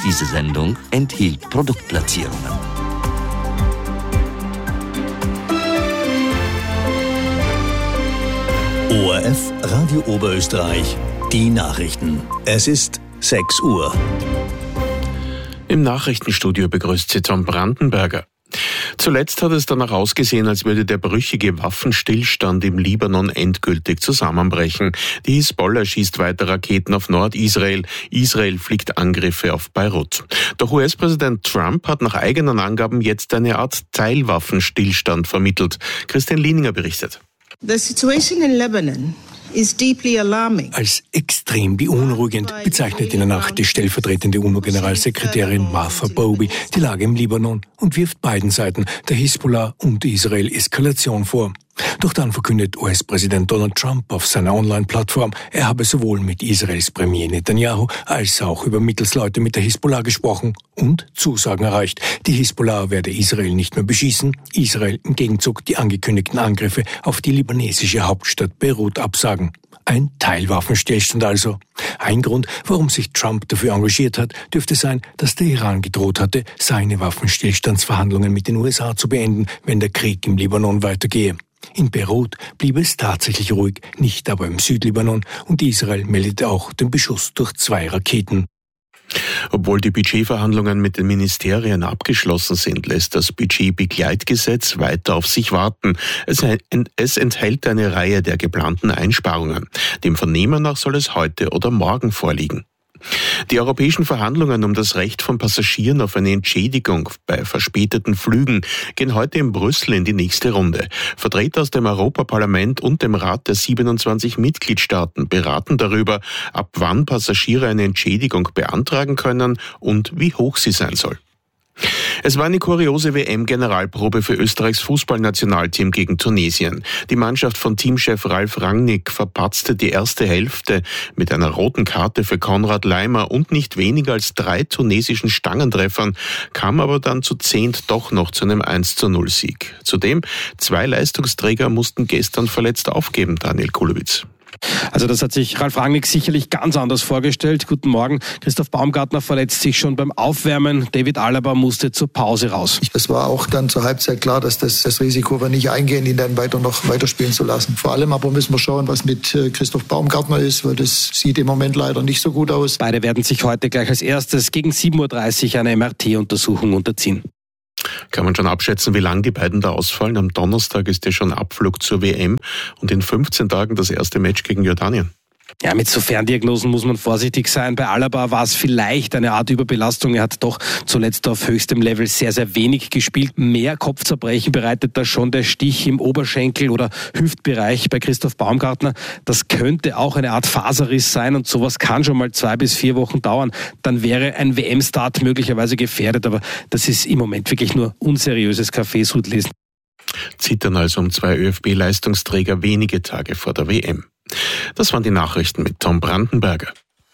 Diese Sendung enthielt Produktplatzierungen. ORF Radio Oberösterreich, die Nachrichten. Es ist 6 Uhr. Im Nachrichtenstudio begrüßt Sie Tom Brandenberger. Zuletzt hat es danach ausgesehen, als würde der brüchige Waffenstillstand im Libanon endgültig zusammenbrechen. Die Hisbollah schießt weiter Raketen auf Nordisrael. Israel fliegt Angriffe auf Beirut. Doch US-Präsident Trump hat nach eigenen Angaben jetzt eine Art Teilwaffenstillstand vermittelt. Christian Lieninger berichtet. The situation in Lebanon is deeply alarming. Als extrem beunruhigend bezeichnet in der Nacht die stellvertretende UNO-Generalsekretärin Martha Bowey die Lage im Libanon und wirft beiden Seiten, der Hisbollah und Israel, Eskalation vor. Doch dann verkündet US-Präsident Donald Trump auf seiner Online-Plattform, er habe sowohl mit Israels Premier Netanyahu als auch über Mittelsleute mit der Hisbollah gesprochen und Zusagen erreicht. Die Hisbollah werde Israel nicht mehr beschießen, Israel im Gegenzug die angekündigten Angriffe auf die libanesische Hauptstadt Beirut absagen. Ein Teilwaffenstillstand also. Ein Grund, warum sich Trump dafür engagiert hat, dürfte sein, dass der Iran gedroht hatte, seine Waffenstillstandsverhandlungen mit den USA zu beenden, wenn der Krieg im Libanon weitergehe. In Beirut blieb es tatsächlich ruhig, nicht aber im Südlibanon, und Israel meldete auch den Beschuss durch 2 Raketen. Obwohl die Budgetverhandlungen mit den Ministerien abgeschlossen sind, lässt das Budgetbegleitgesetz weiter auf sich warten. Es enthält eine Reihe der geplanten Einsparungen. Dem Vernehmen nach soll es heute oder morgen vorliegen. Die europäischen Verhandlungen um das Recht von Passagieren auf eine Entschädigung bei verspäteten Flügen gehen heute in Brüssel in die nächste Runde. Vertreter aus dem Europaparlament und dem Rat der 27 Mitgliedstaaten beraten darüber, ab wann Passagiere eine Entschädigung beantragen können und wie hoch sie sein soll. Es war eine kuriose WM-Generalprobe für Österreichs Fußballnationalteam gegen Tunesien. Die Mannschaft von Teamchef Ralf Rangnick verpatzte die erste Hälfte mit einer roten Karte für Konrad Laimer und nicht weniger als 3 tunesischen Stangentreffern, kam aber dann zu 10 doch noch zu einem 1:0-Sieg. Zudem 2 Leistungsträger mussten gestern verletzt aufgeben, Daniel Kulowitz. Also das hat sich Ralf Rangnick sicherlich ganz anders vorgestellt. Guten Morgen. Christoph Baumgartner verletzt sich schon beim Aufwärmen. David Alaba musste zur Pause raus. Es war auch dann zur Halbzeit klar, dass das Risiko wir nicht eingehen, ihn dann noch weiterspielen zu lassen. Vor allem aber müssen wir schauen, was mit Christoph Baumgartner ist, weil das sieht im Moment leider nicht so gut aus. Beide werden sich heute gleich als erstes gegen 7:30 Uhr einer MRT-Untersuchung unterziehen. Kann man schon abschätzen, wie lange die beiden da ausfallen? Am Donnerstag ist ja schon Abflug zur WM und in 15 Tagen das erste Match gegen Jordanien. Ja, mit so Ferndiagnosen muss man vorsichtig sein. Bei Alaba war es vielleicht eine Art Überbelastung. Er hat doch zuletzt auf höchstem Level sehr, sehr wenig gespielt. Mehr Kopfzerbrechen bereitet da schon der Stich im Oberschenkel- oder Hüftbereich bei Christoph Baumgartner. Das könnte auch eine Art Faserriss sein und sowas kann schon mal 2 bis 4 Wochen dauern. Dann wäre ein WM-Start möglicherweise gefährdet, aber das ist im Moment wirklich nur unseriöses Kaffeesudlesen. Zittern also um 2 ÖFB-Leistungsträger wenige Tage vor der WM. Das waren die Nachrichten mit Tom Brandenberger.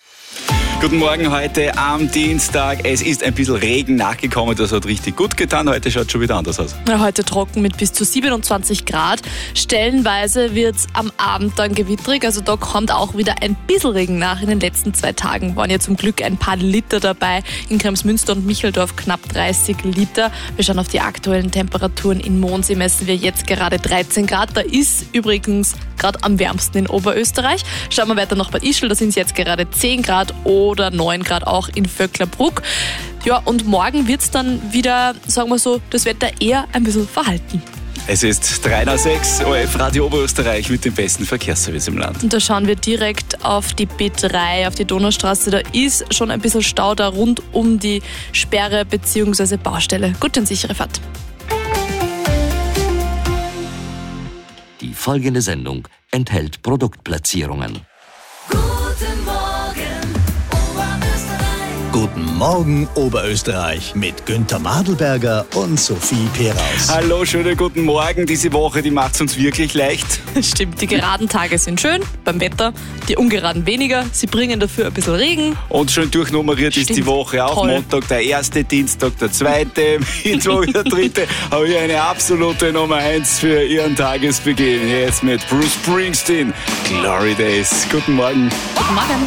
Guten Morgen heute am Dienstag. Es ist ein bisschen Regen nachgekommen, das hat richtig gut getan. Heute schaut es schon wieder anders aus. Heute trocken mit bis zu 27 Grad. Stellenweise wird es am Abend dann gewittrig, also da kommt auch wieder ein bisschen Regen nach. In den letzten 2 Tagen waren ja zum Glück ein paar Liter dabei. In Kremsmünster und Micheldorf knapp 30 Liter. Wir schauen auf die aktuellen Temperaturen. In Mondsee messen wir jetzt gerade 13 Grad. Da ist übrigens gerade am wärmsten in Oberösterreich. Schauen wir weiter nach Bad Ischl, da sind es jetzt gerade 10 Grad oder 9 Grad auch in Vöcklerbruck. Ja, und morgen wird es dann wieder, sagen wir so, das Wetter eher ein bisschen verhalten. Es ist 3:06 ORF Radio Oberösterreich mit dem besten Verkehrsservice im Land. Und da schauen wir direkt auf die B3, auf die Donaustraße. Da ist schon ein bisschen Stau da rund um die Sperre bzw. Baustelle. Gute und sichere Fahrt. Die folgende Sendung enthält Produktplatzierungen. Guten Morgen Oberösterreich mit Günther Madelberger und Sophie Peraus. Hallo, schönen guten Morgen. Diese Woche, die macht es uns wirklich leicht. Stimmt, die geraden Tage sind schön beim Wetter, die ungeraden weniger. Sie bringen dafür ein bisschen Regen. Und schön durchnummeriert ist die Woche auch. Toll. Montag der 1., Dienstag der 2., Mittwoch der 3. Aber hier eine absolute Nummer 1 für Ihren Tagesbeginn. Jetzt mit Bruce Springsteen, Glory Days. Guten Morgen. Guten Morgen.